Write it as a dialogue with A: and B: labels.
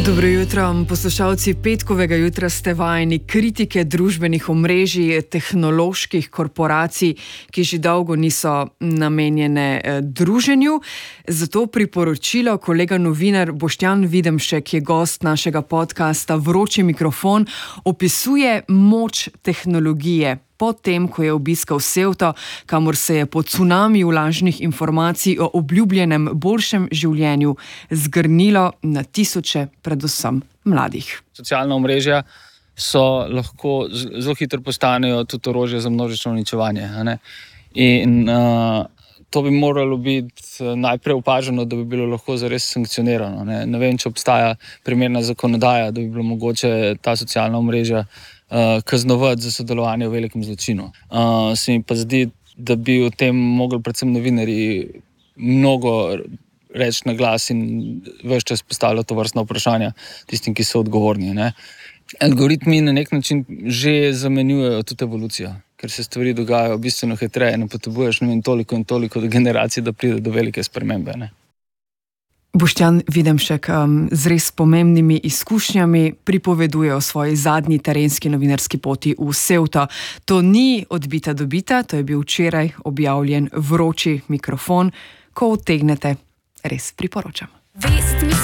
A: Dobro jutro, poslušalci petkovega jutra ste vajeni kritike družbenih omrežij, tehnoloških korporacij, ki že dolgo niso namenjene druženju. Zato priporočilo kolega novinar Boštjan Videmšek, ki je gost našega podcasta Vroči mikrofon, opisuje moč tehnologije. Potem, ko je obiskal Ceuto, kamor se je po cunamiju lažnih informacij o obljubljenem boljšem življenju zgrnilo na tisoče, predvsem mladih.
B: Socialna omrežja lahko zelo hitro postanejo tudi orožje za množično uničevanje. In to bi moralo biti najprej opaženo, da bi bilo lahko zares sankcionirano. Ne vem, če obstaja primerna zakonodaja, da bi bilo mogoče ta socialna omrežja kaznovati za sodelovanje v velikem zločinu. Se mi pa zdi, da bi o tem mogli predvsem novinarji mnogo reči na glas in ves čas postavljati tovrstna vprašanja tistim, ki so odgovorni. Algoritmi na nek način že zamenjujejo tudi evolucijo, ker se stvari dogajajo bistveno hitreje, ne potrebuješ toliko in toliko generacij, da pride do velike spremembe.
A: Boštjan Videmšek z res pomembnimi izkušnjami pripoveduje o svoji zadnji terenski novinarski poti v Ceuto. To ni odbita dobita, to je bil včeraj objavljen Vroči mikrofon. Ko utegnete, res priporočam.